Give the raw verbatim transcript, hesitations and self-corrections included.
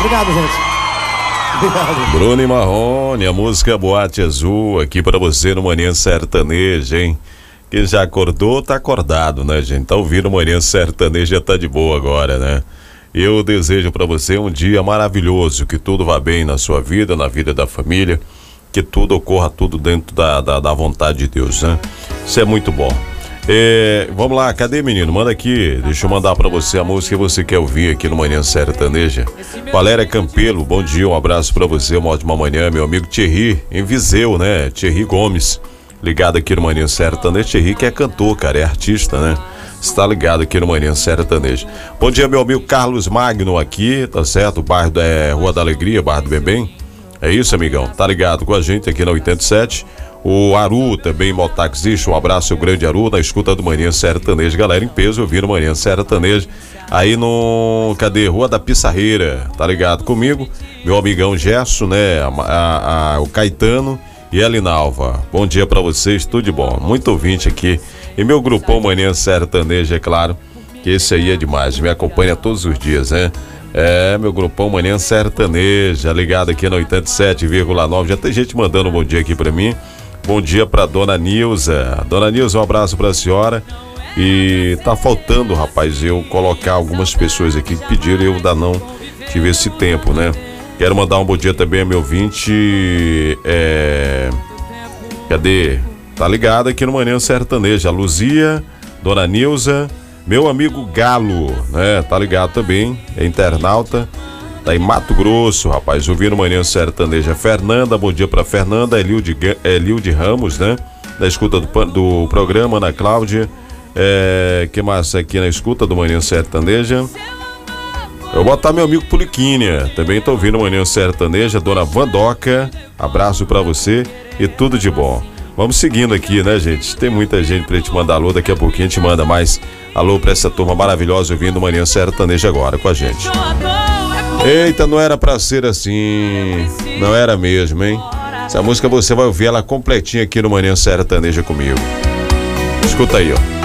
Obrigado, gente. Obrigado. Bruno e Marrone, a música Boate Azul, aqui pra você no Manhã Sertaneja, hein? Quem já acordou, tá acordado, né, gente? Tá ouvindo o Manhã Sertaneja, já tá de boa agora, né? Eu desejo pra você um dia maravilhoso, que tudo vá bem na sua vida, na vida da família, que tudo ocorra tudo dentro da, da, da vontade de Deus, né? Isso é muito bom. É, vamos lá, cadê, menino? Manda aqui, deixa eu mandar pra você a música que você quer ouvir aqui no Manhã Sertaneja. Valéria Campelo, bom dia, um abraço pra você, uma ótima manhã, meu amigo Thierry, em Viseu, né? Thierry Gomes, ligado aqui no Manhã Sertaneja. Thierry que é cantor, cara, é artista, né? Está ligado aqui no Manhã Sertaneja. Bom dia, meu amigo Carlos Magno aqui, tá certo? Bairro da é, Rua da Alegria, Bairro do Bebem. É isso, amigão, tá ligado com a gente aqui na oitenta e sete. O Aru também, motaxista, um abraço, o grande Aru, na escuta do Manhã Sertaneja. Galera em peso, ouvindo Manhã Sertaneja. Aí no, cadê? Rua da Pissarreira, tá ligado comigo? Meu amigão Gerson, né? A, a, a, o Caetano e a Linalva. Bom dia pra vocês, tudo de bom. Muito ouvinte aqui. E meu grupão Manhã Sertaneja, é claro, que esse aí é demais, me acompanha todos os dias, né? É, meu grupão Manhã Sertaneja, ligado aqui no oitenta e sete vírgula nove. Já tem gente mandando um bom dia aqui pra mim. Bom dia pra dona Nilza. Dona Nilza, um abraço pra senhora. E tá faltando, rapaz, eu colocar algumas pessoas aqui que pediram e eu ainda não tive esse tempo, né? Quero mandar um bom dia também ao meu ouvinte. É... Cadê? Tá ligado aqui no Manhã Sertaneja. A Luzia, dona Nilza, meu amigo Galo, né? Tá ligado também, é internauta. Tá em Mato Grosso, rapaz, ouvindo Manhã Sertaneja. Fernanda, bom dia pra Fernanda. Elilde, Elilde Ramos, né? Na escuta do, do programa, Ana Cláudia. É, que mais aqui na escuta do Manhã Sertaneja? Eu vou botar meu amigo Poliquinha. Também tô ouvindo Manhã Sertaneja. Dona Vandoca, abraço pra você e tudo de bom. Vamos seguindo aqui, né, gente? Tem muita gente pra gente mandar alô. Daqui a pouquinho a gente manda mais alô pra essa turma maravilhosa ouvindo Manhã Sertaneja agora com a gente. Eita, não era pra ser assim. Não era mesmo, hein? Essa música você vai ouvir ela completinha aqui no Manhã Sertaneja comigo. Escuta aí, ó.